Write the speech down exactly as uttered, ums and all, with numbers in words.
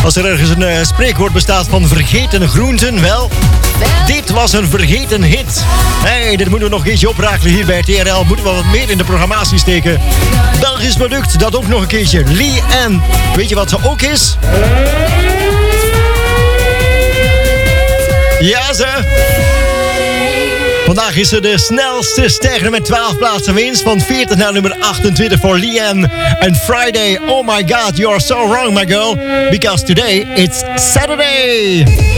Als er ergens een uh, spreekwoord bestaat van vergeten groenten, wel, dit was een vergeten hit. Hey, dit moeten we nog een keertje oprakelen hier bij T R L. Moeten we wat meer in de programmatie steken. Belgisch product, dat ook nog een keertje. Lee Ann. Weet je wat ze ook is? Ja, ze. Vandaag is ze de snelste stijger met twaalf plaatsen winst. Van veertig naar nummer achtentwintig voor Lee Ann. En Friday, oh my god, you're so wrong my girl. Because today it's Saturday.